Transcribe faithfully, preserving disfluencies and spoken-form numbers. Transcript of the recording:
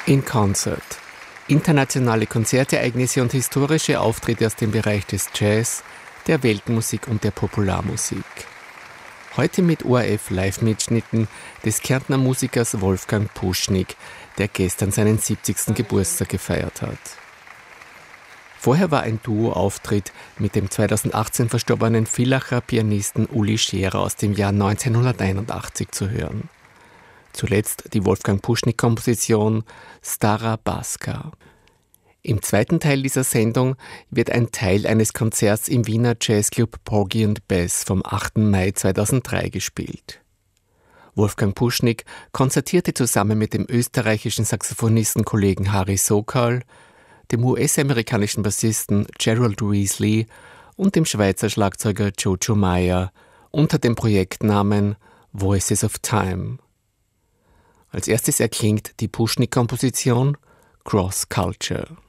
In Concert. Internationale Konzertereignisse und historische Auftritte aus dem Bereich des Jazz, der Weltmusik und der Popularmusik. Heute mit O R F-Live-Mitschnitten des Kärntner Musikers Wolfgang Puschnig, der gestern seinen siebzigsten Geburtstag gefeiert hat. Vorher war ein Duo-Auftritt mit dem zweitausendachtzehn verstorbenen Villacher Pianisten Uli Scherer aus dem Jahr neunzehnhunderteinundachtzig zu hören. Zuletzt die Wolfgang Puschnig-Komposition Stara Baska. Im zweiten Teil dieser Sendung wird ein Teil eines Konzerts im Wiener Jazzclub Porgy and Bess vom achten Mai zweitausenddrei gespielt. Wolfgang Puschnig konzertierte zusammen mit dem österreichischen Saxophonistenkollegen Harry Sokal, dem U S-amerikanischen Bassisten Gerald Weasley und dem Schweizer Schlagzeuger Jojo Meyer unter dem Projektnamen Voices of Time. Als erstes erklingt die Puschnig-Komposition Cross Culture.